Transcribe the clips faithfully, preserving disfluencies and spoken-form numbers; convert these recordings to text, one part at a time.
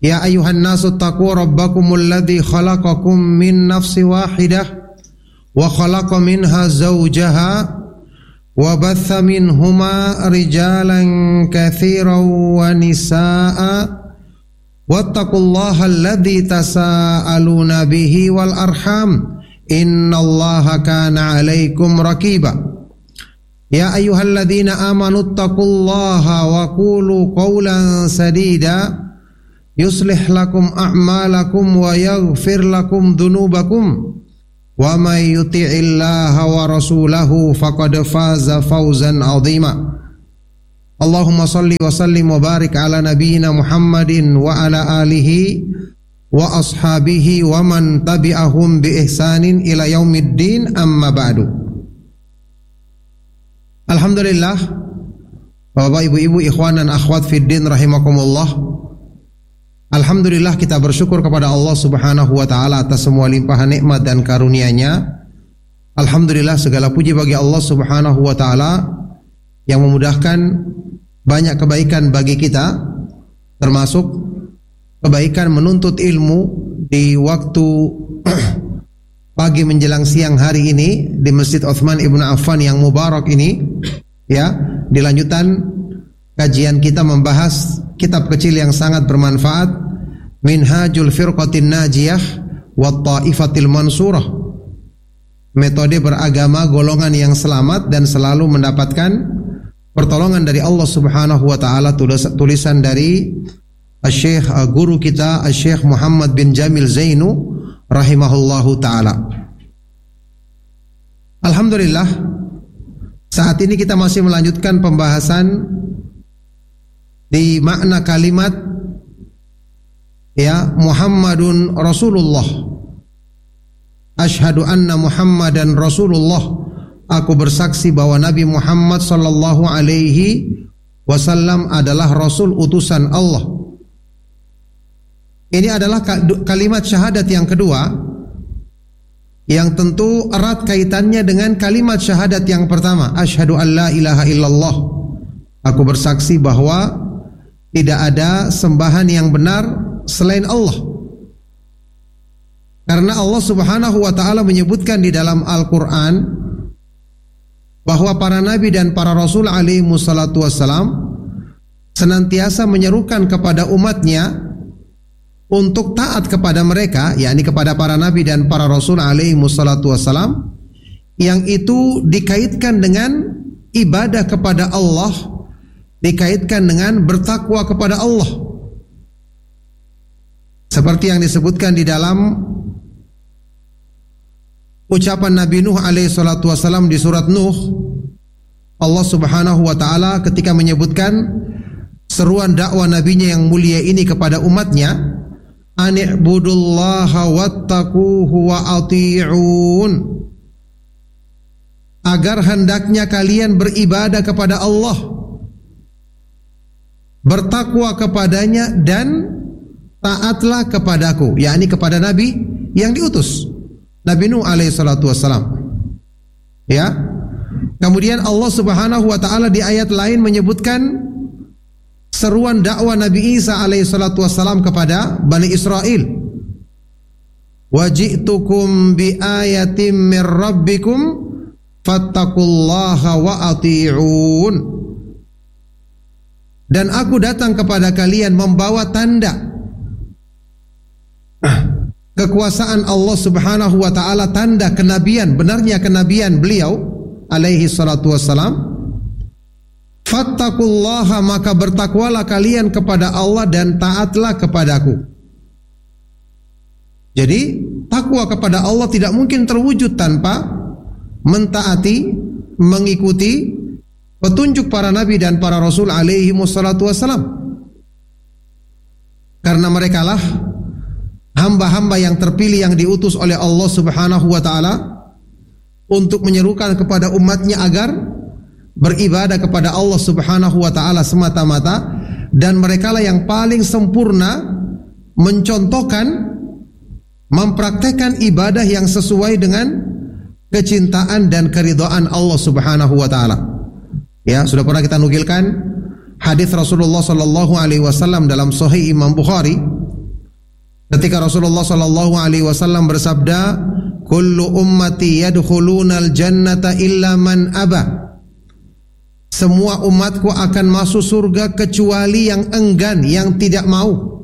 Ya ayuhan nasu taqu rabbakumul ladzi khalaqakum min nafsin wahidah wa khalaqa minha zawjaha wa batha minhuma rijalan katsiran wa nisaa'a wattaqullaha alladzi tasaaluna bihi wal arham innallaha kana 'alaikum raqiba. Ya ayyuhalladzina amanu taqullaha wa qulu qawlan sadida yuslih lakum a'malakum wa yaghfir lakum dhunubakum wa may yuti'illaha wa rasulahu faqad faza fawzan 'azima. Allahumma salli wa sallim wa barik ala nabiyyina Muhammadin wa ala alihi wa ashabihi wa man tabi'ahum bi ihsanin ila yaumiddin, amma ba'du. Alhamdulillah, Bapak Ibu-ibu, ikhwan dan akhwat fiddin rahimakumullah. Alhamdulillah, kita bersyukur kepada Allah Subhanahu wa taala atas semua limpahan nikmat dan karunia-Nya. Alhamdulillah, segala puji bagi Allah Subhanahu wa taala yang memudahkan banyak kebaikan bagi kita, termasuk kebaikan menuntut ilmu di waktu pagi menjelang siang hari ini di Masjid Utsman Ibn Affan yang mubarak ini, ya, dilanjutan kajian kita membahas kitab kecil yang sangat bermanfaat, Minhajul Firqatin Najiyah wa Ta'ifatil Mansurah, metode beragama golongan yang selamat dan selalu mendapatkan pertolongan dari Allah Subhanahu wa taala, tulisan dari Syekh guru kita Syekh Muhammad bin Jamil Zainu rahimahullahu taala. Alhamdulillah, saat ini kita masih melanjutkan pembahasan di makna kalimat ya Muhammadun Rasulullah. Asyhadu anna Muhammadan Rasulullah. Aku bersaksi bahwa Nabi Muhammad sallallahu alaihi wasallam adalah rasul utusan Allah. Ini adalah kalimat syahadat yang kedua, yang tentu erat kaitannya dengan kalimat syahadat yang pertama, asyhadu an la ilaha illallah. Aku bersaksi bahwa tidak ada sembahan yang benar selain Allah. Karena Allah Subhanahu wa taala menyebutkan di dalam Al-Qur'an bahwa para nabi dan para rasul alaihi wassalatu wassalam senantiasa menyerukan kepada umatnya untuk taat kepada mereka, yakni kepada para nabi dan para rasul alaihi wassalatu wassalam, yang itu dikaitkan dengan ibadah kepada Allah, dikaitkan dengan bertakwa kepada Allah. Seperti yang disebutkan di dalam ucapan Nabi Nuh alaihi salatu wasalam di surat Nuh, Allah Subhanahu wa taala ketika menyebutkan seruan dakwah nabinya yang mulia ini kepada umatnya, ani'budullaha wattaquhu wa ati'un, agar hendaknya kalian beribadah kepada Allah, bertakwa kepadanya, dan taatlah kepadaku, yakni kepada Nabi yang diutus, Nabi Nuh alaihi salatu wassalam. Ya. Kemudian Allah Subhanahu wa taala di ayat lain menyebutkan seruan dakwah Nabi Isa alaihi salatu wassalam kepada Bani Israel. Waji'tukum bi ayatin mir rabbikum fattaqullaha wa ati'un. Dan aku datang kepada kalian membawa tanda kekuasaan Allah Subhanahu wa taala, tanda kenabian, benarnya kenabian beliau alaihi salatu wassalam. Fattaqullaha, maka bertakwalah kalian kepada Allah dan taatlah kepadaku. Jadi takwa kepada Allah tidak mungkin terwujud tanpa mentaati, mengikuti petunjuk para nabi dan para rasul alaihi wassalatu wassalam. Karena merekalah hamba-hamba yang terpilih yang diutus oleh Allah Subhanahu wa taala untuk menyerukan kepada umatnya agar beribadah kepada Allah Subhanahu wa taala semata-mata, dan merekalah yang paling sempurna mencontohkan, mempraktekkan ibadah yang sesuai dengan kecintaan dan keridhaan Allah Subhanahu wa taala. Ya, sudah pernah kita nukilkan hadis Rasulullah sallallahu alaihi wasallam dalam Sahih Imam Bukhari Ketika Rasulullah sallallahu alaihi wasallam bersabda, "Kullu ummati yadkhulunal jannata illa man aba." Semua umatku akan masuk surga kecuali yang enggan, yang tidak mau.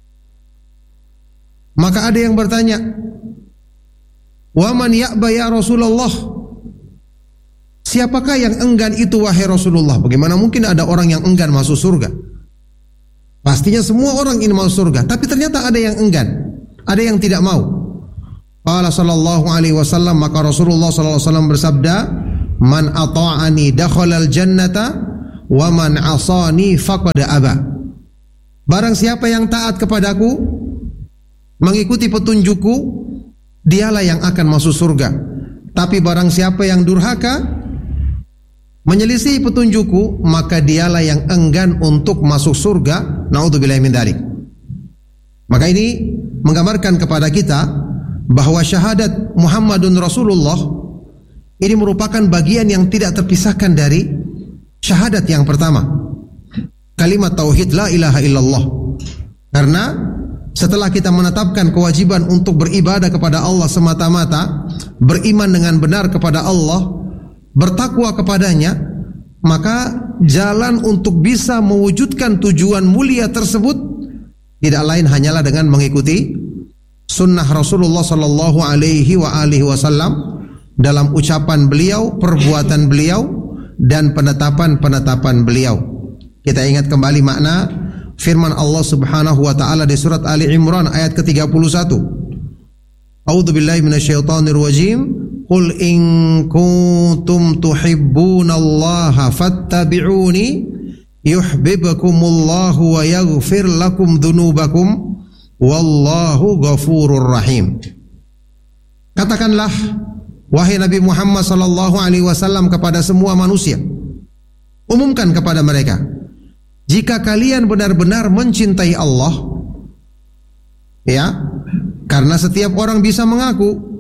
Maka ada yang bertanya, "Wa man ya'ba ya Rasulullah?" Siapakah yang enggan itu wahai Rasulullah? Bagaimana mungkin ada orang yang enggan masuk surga? Pastinya semua orang ingin masuk surga, tapi ternyata ada yang enggan, ada yang tidak mau. Qala sallallahu alaihi wasallam, maka Rasulullah sallallahu alaihi wasallam bersabda, "Man ata'ani dakhalal jannata wa man 'asani faqad aba." Barang siapa yang taat kepadaku, mengikuti petunjukku, dialah yang akan masuk surga. Tapi barang siapa yang durhaka, menyelisih petunjukku, maka dialah yang enggan untuk masuk surga. Na'udzubillahi min dzalik. Maka ini menggambarkan kepada kita bahwa syahadat Muhammadun Rasulullah ini merupakan bagian yang tidak terpisahkan dari syahadat yang pertama, kalimat tauhid la ilaha illallah. Karena setelah kita menetapkan kewajiban untuk beribadah kepada Allah semata-mata, beriman dengan benar kepada Allah, bertakwa kepadanya, maka jalan untuk bisa mewujudkan tujuan mulia tersebut tidak lain hanyalah dengan mengikuti sunnah Rasulullah sallallahu alaihi wa alihi wasallam dalam ucapan beliau, perbuatan beliau, dan penetapan-penetapan beliau. Kita ingat kembali makna firman Allah Subhanahu wa taala di surat Ali Imran ayat ke tiga puluh satu. A'udzubillahi minasyaitonir rajim. Qul in kuntum tuhibbunallaha fattabi'uni yuhibbukumullahu wa yaghfir lakum dzunubakum wallahu ghafurur rahim. Katakanlah wahai Nabi Muhammad sallallahu alaihi wasallam kepada semua manusia, umumkan kepada mereka, jika kalian benar-benar mencintai Allah, ya, karena setiap orang bisa mengaku.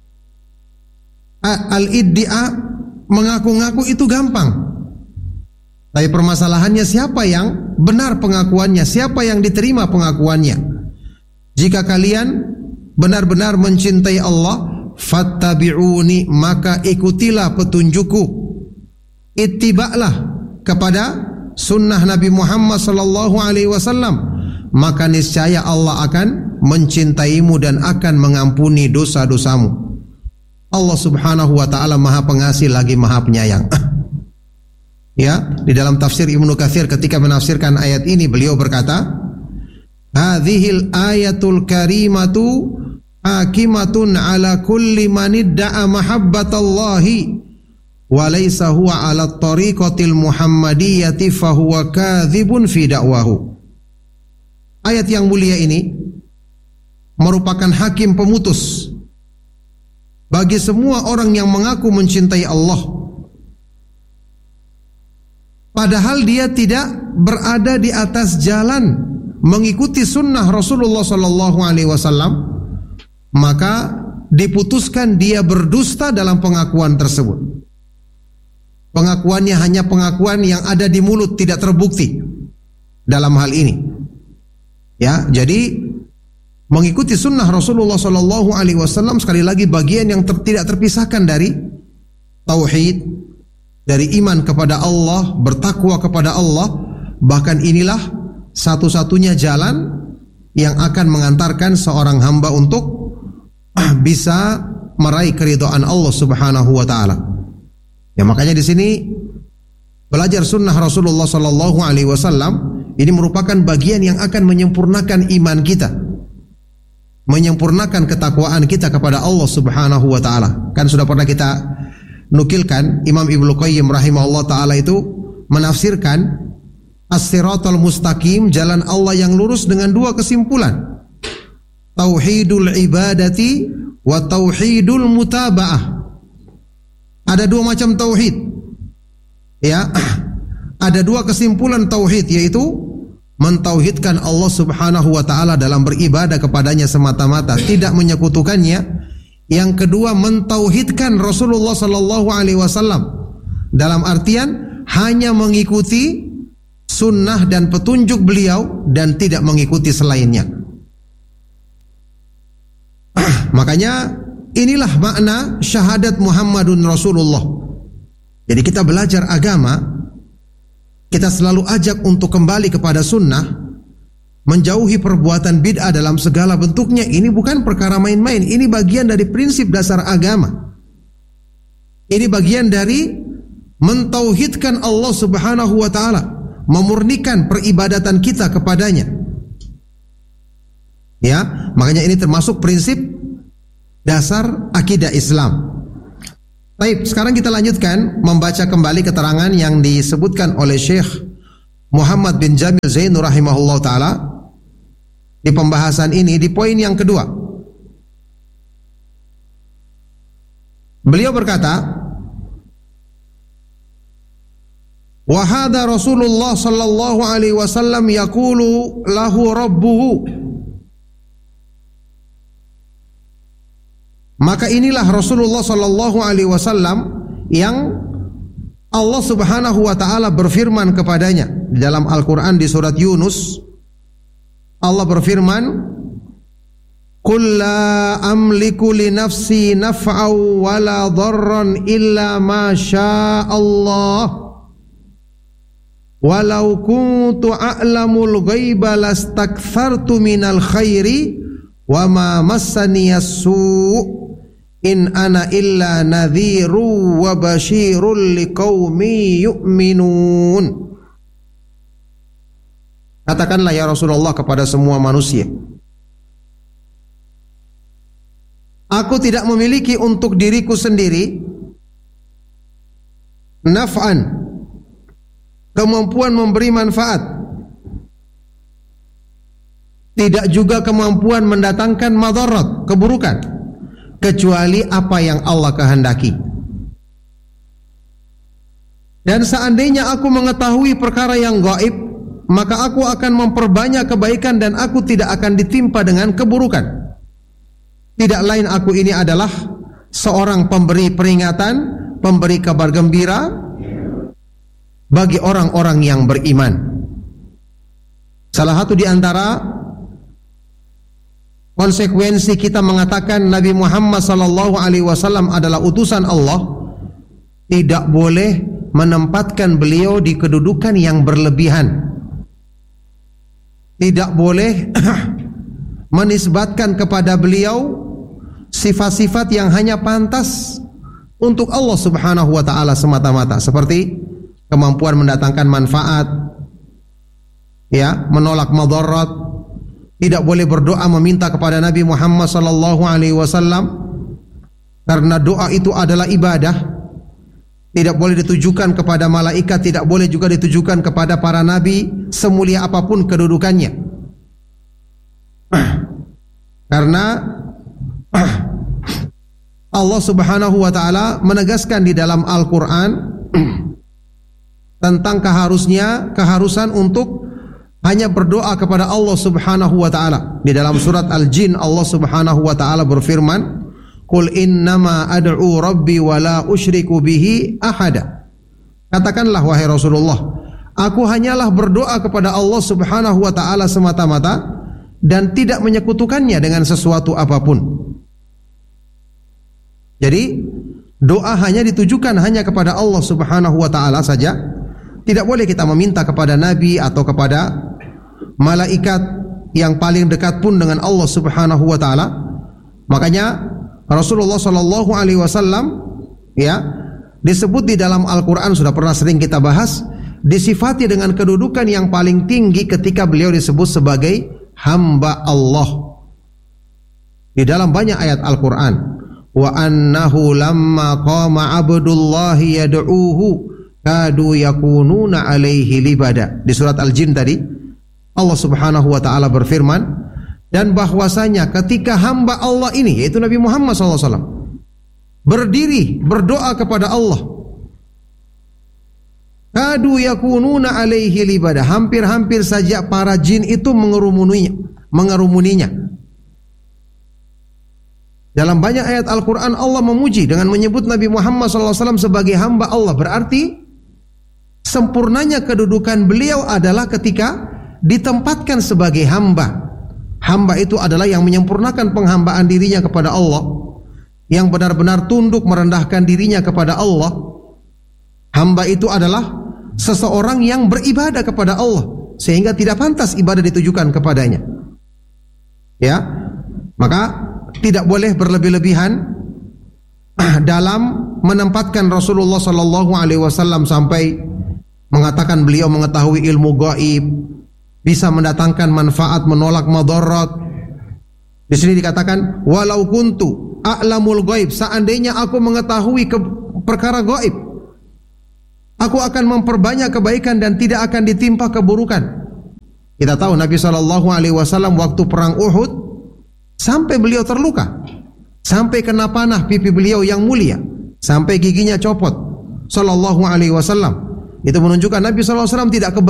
Al-iddia, mengaku-ngaku itu gampang. Tapi permasalahannya siapa yang benar pengakuannya, siapa yang diterima pengakuannya. Jika kalian benar-benar mencintai Allah, fattabi'uni, maka ikutilah petunjukku. Ittiba'lah kepada sunnah Nabi Muhammad sallallahu alaihi wasallam, maka niscaya Allah akan mencintaimu dan akan mengampuni dosa-dosamu. Allah Subhanahu wa taala Maha Pengasih lagi Maha Penyayang. Ya, di dalam tafsir Ibnu Katsir ketika menafsirkan ayat ini beliau berkata, "Hadzihil ayatul karimatu hakimatun ala kulli man idda'a mahabbatallahi wa laysa huwa ala tariqatil muhammadiyyati fa huwa kadzibun fi da'wahu." Ayat yang mulia ini merupakan hakim pemutus bagi semua orang yang mengaku mencintai Allah, padahal dia tidak berada di atas jalan mengikuti sunnah Rasulullah sallallahu alaihi wasallam, maka diputuskan dia berdusta dalam pengakuan tersebut. Pengakuannya hanya pengakuan yang ada di mulut, tidak terbukti dalam hal ini. Ya, jadi mengikuti sunnah Rasulullah sallallahu alaihi wasallam sekali lagi bagian yang ter, tidak terpisahkan dari tauhid, dari iman kepada Allah, bertakwa kepada Allah. Bahkan inilah satu-satunya jalan yang akan mengantarkan seorang hamba untuk bisa meraih keridhaan Allah Subhanahu wa taala. Ya, makanya di sini belajar sunnah Rasulullah sallallahu alaihi wasallam ini merupakan bagian yang akan menyempurnakan iman kita, menyempurnakan ketakwaan kita kepada Allah Subhanahu wa taala. Kan sudah pernah kita nukilkan Imam Ibnu Qayyim rahimahullah taala itu menafsirkan as-siratal mustaqim, jalan Allah yang lurus, dengan dua kesimpulan. Tauhidul ibadati wa tauhidul mutaba'ah. Ada dua macam tauhid. Ya, ada dua kesimpulan tauhid, yaitu mentauhidkan Allah Subhanahu wa taala dalam beribadah kepadanya semata-mata, tidak menyekutukannya. Yang kedua, mentauhidkan Rasulullah sallallahu alaihi wasallam dalam artian hanya mengikuti sunnah dan petunjuk beliau dan tidak mengikuti selainnya. Makanya inilah makna syahadat Muhammadun Rasulullah. Jadi kita belajar agama, kita selalu ajak untuk kembali kepada sunnah, menjauhi perbuatan bid'ah dalam segala bentuknya. Ini bukan perkara main-main. Ini bagian dari prinsip dasar agama. Ini bagian dari mentauhidkan Allah Subhanahu wa taala, memurnikan peribadatan kita kepadanya. Ya, makanya ini termasuk prinsip dasar akidah Islam. Baik, sekarang kita lanjutkan membaca kembali keterangan yang disebutkan oleh Syekh Muhammad bin Jamil Zainur rahimahullah taala di pembahasan ini di poin yang kedua. Beliau berkata, wa hadza Rasulullah sallallahu alaihi wasallam yaqulu lahu rabbuhu. Maka inilah Rasulullah sallallahu alaihi wasallam yang Allah Subhanahu wa taala berfirman kepadanya di dalam Al-Qur'an di surat Yunus. Allah berfirman, "Qul la amliku li nafsi naf'an wa la dharran illa ma syaa Allah. Walau kuntu a'lamul ghaiba lastakthartu minal khairi wa ma massani as-su'. In ana illa nadhiru wa basyirul liqaumi yu'minun." Katakanlah ya Rasulullah kepada semua manusia, aku tidak memiliki untuk diriku sendiri naf'an, kemampuan memberi manfaat, tidak juga kemampuan mendatangkan madarat, keburukan, kecuali apa yang Allah kehendaki. Dan seandainya aku mengetahui perkara yang gaib, maka aku akan memperbanyak kebaikan dan aku tidak akan ditimpa dengan keburukan. Tidak lain aku ini adalah seorang pemberi peringatan, pemberi kabar gembira bagi orang-orang yang beriman. Salah satu di antara konsekuensi kita mengatakan Nabi Muhammad sallallahu alaihi wasallam adalah utusan Allah, tidak boleh menempatkan beliau di kedudukan yang berlebihan. Tidak boleh menisbatkan kepada beliau sifat-sifat yang hanya pantas untuk Allah Subhanahu wa taala semata-mata, seperti kemampuan mendatangkan manfaat, ya, menolak madarat. Tidak boleh berdoa meminta kepada Nabi Muhammad sallallahu alaihi wasallam karena doa itu adalah ibadah. Tidak boleh ditujukan kepada malaikat, tidak boleh juga ditujukan kepada para nabi semulia apapun kedudukannya. Karena Allah Subhanahu wa taala menegaskan di dalam Al-Qur'an tentang keharusnya keharusan untuk hanya berdoa kepada Allah Subhanahu wa taala. Di dalam surat Al-Jin Allah Subhanahu wa taala berfirman, "Qul innama ad'u rabbi wa la usyriku bihi ahada." Katakanlah wahai Rasulullah, aku hanyalah berdoa kepada Allah Subhanahu wa taala semata-mata dan tidak menyekutukannya dengan sesuatu apapun. Jadi doa hanya ditujukan hanya kepada Allah Subhanahu wa taala saja. Tidak boleh kita meminta kepada nabi atau kepada malaikat yang paling dekat pun dengan Allah Subhanahu wa taala. Makanya Rasulullah sallallahu alaihi wasallam, ya, disebut di dalam Al-Qur'an, sudah pernah sering kita bahas, disifati dengan kedudukan yang paling tinggi ketika beliau disebut sebagai hamba Allah. Di dalam banyak ayat Al-Qur'an, wa annahu lamma qama abdullahi yad'uuhu kadu yakununa alaihi libada. Di surat Al-Jin tadi Allah Subhanahu wa taala berfirman, dan bahwasanya ketika hamba Allah ini, yaitu Nabi Muhammad sallallahu alaihi wasallam, berdiri berdoa kepada Allah, kadu yakununa alaihi libada, hampir-hampir saja para jin itu mengerumuninya, mengerumuninya. Dalam banyak ayat Al-Quran Allah memuji dengan menyebut Nabi Muhammad sallallahu alaihi wasallam sebagai hamba Allah. Berarti sempurnanya kedudukan beliau adalah ketika ditempatkan sebagai hamba. hamba itu adalah yang menyempurnakan penghambaan dirinya kepada Allah, yang benar-benar tunduk merendahkan dirinya kepada Allah. Hamba itu adalah seseorang yang beribadah kepada Allah sehingga tidak pantas ibadah ditujukan kepadanya. Ya, maka tidak boleh berlebih-lebihan dalam menempatkan Rasulullah sallallahu alaihi wasallam sampai mengatakan beliau mengetahui ilmu gaib, bisa mendatangkan manfaat, menolak madarat. Di sini dikatakan walau kuntu a'lamul gaib, seandainya aku mengetahui ke perkara gaib, aku akan memperbanyak kebaikan dan tidak akan ditimpa keburukan. Kita tahu Nabi sallallahu alaihi wasallam waktu perang Uhud sampai beliau terluka, sampai kena panah pipi beliau yang mulia, sampai giginya copot sallallahu alaihi wasallam. Itu menunjukkan Nabi sallallahu alaihi wasallam tidak